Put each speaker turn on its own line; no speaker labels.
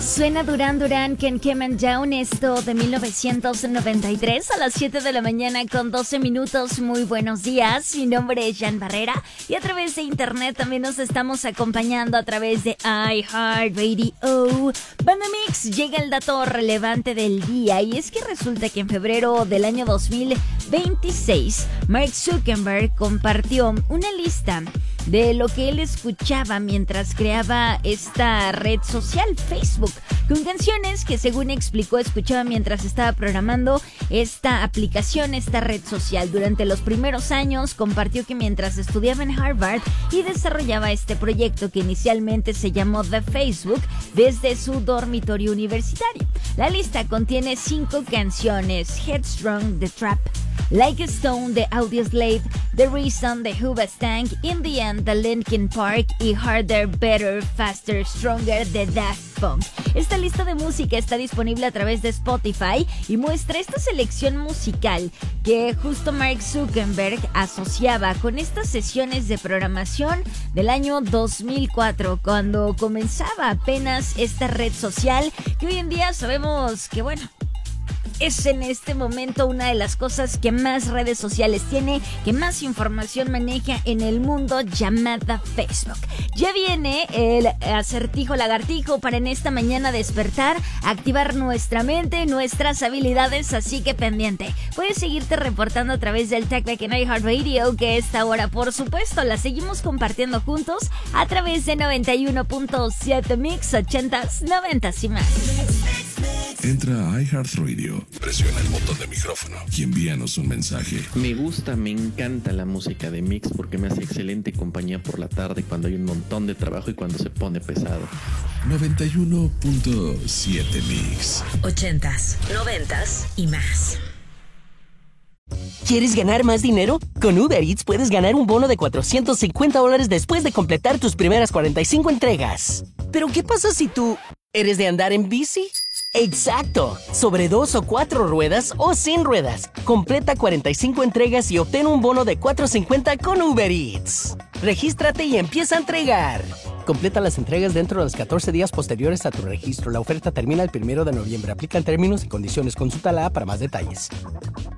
Suena Duran Duran, Can Come Down, esto de 1993 a las 7 de la mañana con 12 minutos. Muy buenos días, mi nombre es Jan Barrera y a través de internet también nos estamos acompañando a través de iHeartRadio. Banda Mix, llega el dato relevante del día y es que resulta que en febrero del año 2026 Mark Zuckerberg compartió una lista de lo que él escuchaba mientras creaba esta red social, Facebook, con canciones que, según explicó, escuchaba mientras estaba programando esta aplicación, esta red social. Durante los primeros años compartió que mientras estudiaba en Harvard y desarrollaba este proyecto que inicialmente se llamó The Facebook desde su dormitorio universitario. La lista contiene 5 canciones: Headstrong, The Trap, Like a Stone, The Audioslave, The Reason, The Hoobastank, In the End, The Linkin Park y Harder, Better, Faster, Stronger, The Daft Punk. Esta lista de música está disponible a través de Spotify y muestra esta selección musical que justo Mark Zuckerberg asociaba con estas sesiones de programación del año 2004, cuando comenzaba apenas esta red social que hoy en día sabemos que, bueno, es en este momento una de las cosas que más redes sociales tiene, que más información maneja en el mundo, llamada Facebook. Ya viene el acertijo lagartijo para en esta mañana despertar, activar nuestra mente, nuestras habilidades, así que pendiente. Puedes seguirte reportando a través del TalkBack en iHeartRadio, que esta hora, por supuesto, la seguimos compartiendo juntos a través de 91.7 Mix, 80s, 90s y más.
Entra a iHeartRadio, presiona el botón de micrófono y envíanos un mensaje.
Me gusta, me encanta la música de Mix porque me hace excelente compañía por la tarde cuando hay un montón de trabajo y cuando se pone pesado.
91.7 Mix.
80s, 90s y más.
¿Quieres ganar más dinero? Con Uber Eats puedes ganar un bono de $450 después de completar tus primeras 45 entregas. ¿Pero qué pasa si tú eres de andar en bici? ¡Exacto! Sobre 2 o 4 ruedas o sin ruedas. Completa 45 entregas y obtén un bono de $450 con Uber Eats. Regístrate y empieza a entregar. Completa las entregas dentro de los 14 días posteriores a tu registro. La oferta termina el 1 de noviembre. Aplican términos y condiciones. Consulta la app para más detalles.